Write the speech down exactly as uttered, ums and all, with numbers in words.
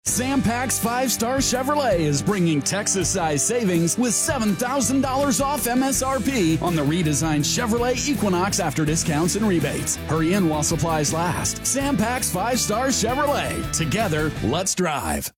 Sam Pack's Five Star Chevrolet is bringing Texas-size savings with seven thousand dollars off M S R P on the redesigned Chevrolet Equinox after discounts and rebates. Hurry in while supplies last. Sam Pack's Five Star Chevrolet. Together, let's drive.